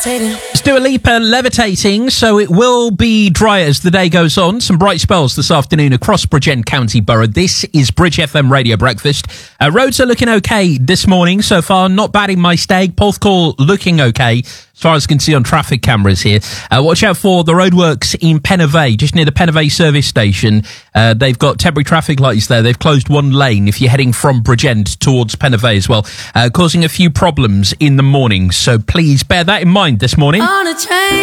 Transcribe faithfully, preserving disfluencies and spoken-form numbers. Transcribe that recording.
levitating. Let's do a leap uh, levitating, so it will be dry as the day goes on. Some bright spells this afternoon across Bridgend County Borough. This is Bridge F M Radio Breakfast. Uh, roads are looking okay this morning so far. Not bad in my stag. Porthcawl looking okay as far as I can see on traffic cameras here. Uh, watch out for the roadworks in Penavay, just near the Penavay service station. Uh, they've got temporary traffic lights there. They've closed one lane if you're heading from Bridgend towards Penavay as well, uh, causing a few problems in the morning. So please bear that in mind this morning. On a train.